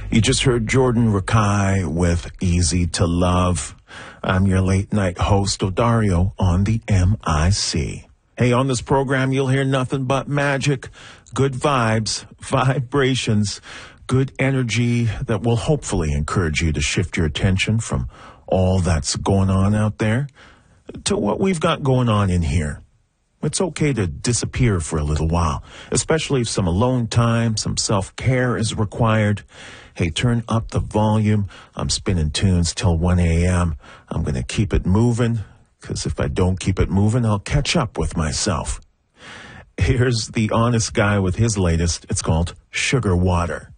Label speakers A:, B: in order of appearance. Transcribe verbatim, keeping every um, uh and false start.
A: You just heard Jordan Rakai with Easy to Love. I'm your late night host, Odario, on the M I C. Hey, on this program, you'll hear nothing but magic, good vibes, vibrations, good energy that will hopefully encourage you to shift your attention from all that's going on out there to what we've got going on in here. It's okay to disappear for a little while, especially if some alone time, some self-care is required. Hey, turn up the volume. I'm spinning tunes till one a.m. I'm going to keep it moving, because if I don't keep it moving, I'll catch up with myself. Here's the honest guy with his latest. It's called Sugar Water.